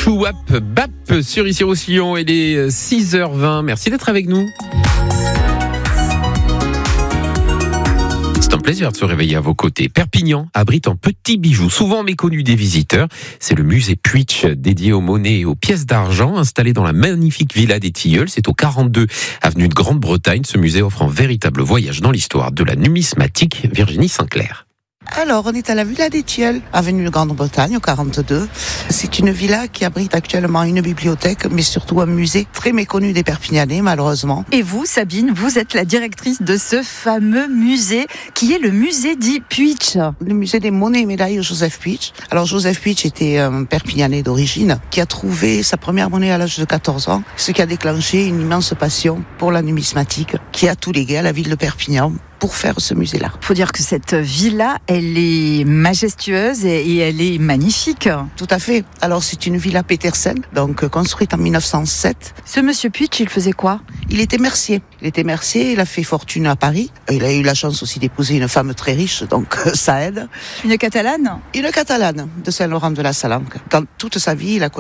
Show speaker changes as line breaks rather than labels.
Chouap Bap sur Ici Roussillon. Il est 6h20. Merci d'être avec nous. C'est un plaisir de se réveiller à vos côtés. Perpignan abrite un petit bijou, souvent méconnu des visiteurs. C'est le musée Puitch, dédié aux monnaies et aux pièces d'argent, installé dans la magnifique villa des Tilleuls. C'est au 42 avenue de Grande-Bretagne. Ce musée offre un véritable voyage dans l'histoire de la numismatique. Virginie Sinclair.
Alors, on est à la Villa des Tilleuls, avenue de Grande-Bretagne, au 42. C'est une villa qui abrite actuellement une bibliothèque, mais surtout un musée très méconnu des Perpignanais, malheureusement.
Et vous, Sabine, vous êtes la directrice de ce fameux musée, qui est le musée dit Puitch.
Le musée des monnaies et médailles Joseph Puitch. Alors, Joseph Puitch était un Perpignanais d'origine, qui a trouvé sa première monnaie à l'âge de 14 ans, ce qui a déclenché une immense passion pour la numismatique, qui a tout légué à la ville de Perpignan pour faire ce musée-là.
Il faut dire que cette villa, elle est majestueuse et elle est magnifique.
Tout à fait. Alors, c'est une villa Petersen, donc construite en 1907.
Ce monsieur Puitch, il faisait quoi ?
Il était mercier. Il a fait fortune à Paris. Il a eu la chance aussi d'épouser une femme très riche, donc ça aide.
Une Catalane ?
Une Catalane de Saint-Laurent de la Salanque. Dans toute sa vie, il a connu